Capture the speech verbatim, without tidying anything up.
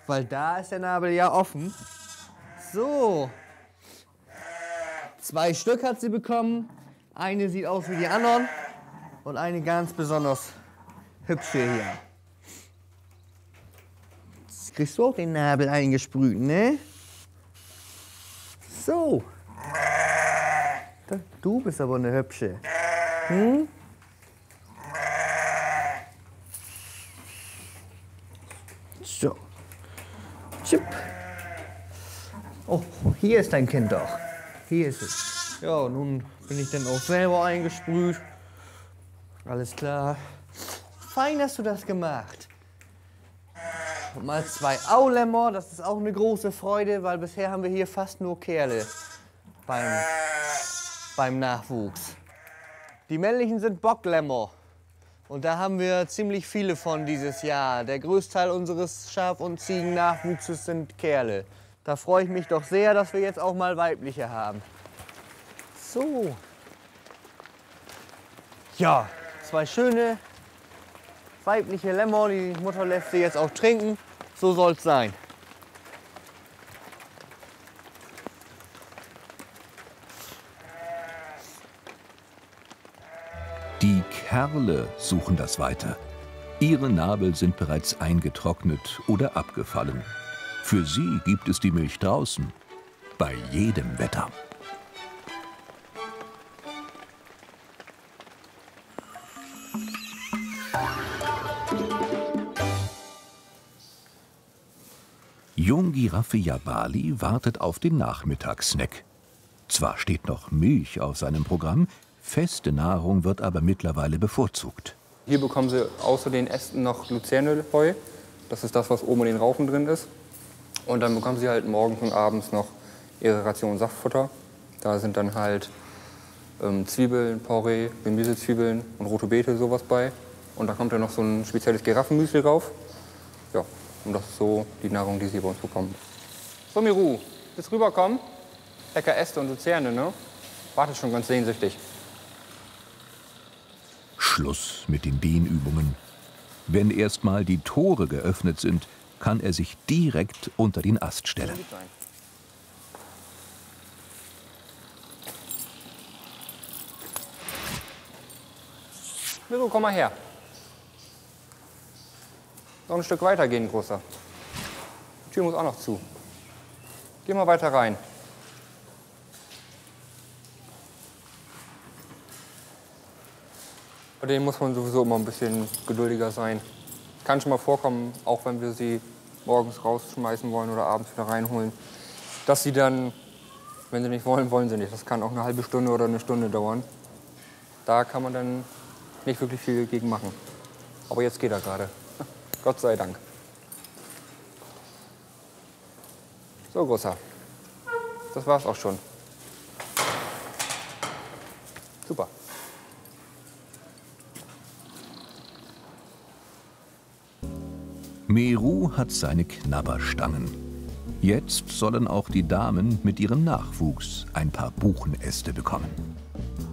weil da ist der Nabel ja offen. So. Zwei Stück hat sie bekommen. Eine sieht aus wie die anderen und eine ganz besonders hübsche hier. Jetzt kriegst du auch den Nabel eingesprüht, ne? So. Du bist aber eine hübsche. Hm? So. Chip. Oh, hier ist dein Kind doch. Hier ist es. Ja, nun bin ich dann auch selber eingesprüht. Alles klar. Fein hast du das gemacht. Und mal zwei Aulämmer, das ist auch eine große Freude, weil bisher haben wir hier fast nur Kerle beim, beim Nachwuchs. Die männlichen sind Bocklämmer. Und da haben wir ziemlich viele von dieses Jahr. Der Größteil unseres Schaf- und Ziegen-Nachwuchses sind Kerle. Da freue ich mich doch sehr, dass wir jetzt auch mal weibliche haben. So. Ja, zwei schöne weibliche Lämmer. Die Mutter lässt sie jetzt auch trinken. So soll es sein. Die Kerle suchen das weiter. Ihre Nabel sind bereits eingetrocknet oder abgefallen. Für sie gibt es die Milch draußen, bei jedem Wetter. Junggiraffe Jabali wartet auf den Nachmittagssnack. Zwar steht noch Milch auf seinem Programm, feste Nahrung wird aber mittlerweile bevorzugt. Hier bekommen sie außer den Ästen noch Luzerneheu. Das ist das, was oben in den Raufen drin ist. Und dann bekommen sie halt morgens und abends noch ihre Ration Saftfutter. Da sind dann halt ähm, Zwiebeln, Porree, Gemüsezwiebeln und rote Beete, sowas bei. Und da kommt dann noch so ein spezielles Giraffenmüsli drauf. Ja, und das ist so die Nahrung, die sie bei uns bekommen. So, Miru, willst rüberkommen? Lecker Äste und Luzerne, ne? Wartet schon ganz sehnsüchtig. Schluss mit den Dehnübungen. Wenn erstmal die Tore geöffnet sind, kann er sich direkt unter den Ast stellen. Miru, komm mal her. Noch ein Stück weiter gehen, Großer. Die Tür muss auch noch zu. Geh mal weiter rein. Bei denen muss man sowieso immer ein bisschen geduldiger sein. Kann schon mal vorkommen, auch wenn wir sie morgens rausschmeißen wollen oder abends wieder reinholen, dass sie dann, wenn sie nicht wollen, wollen sie nicht. Das kann auch eine halbe Stunde oder eine Stunde dauern. Da kann man dann nicht wirklich viel gegen machen. Aber jetzt geht er gerade. Gott sei Dank. So, Großer. Das war's auch schon. Super. Meru hat seine Knabberstangen. Jetzt sollen auch die Damen mit ihrem Nachwuchs ein paar Buchenäste bekommen.